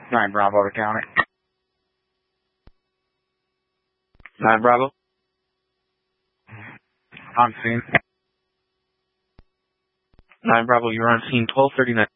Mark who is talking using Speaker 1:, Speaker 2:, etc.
Speaker 1: 9 Bravo to county.
Speaker 2: 9 Bravo.
Speaker 1: On scene.
Speaker 2: 9 Bravo, you're on scene 1239.